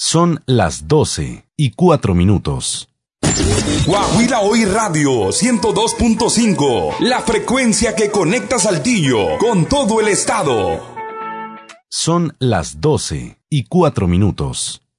Son las 12:04. Guajira Hoy Radio 102.5, la frecuencia que conecta Saltillo con todo el estado. Son las 12:04.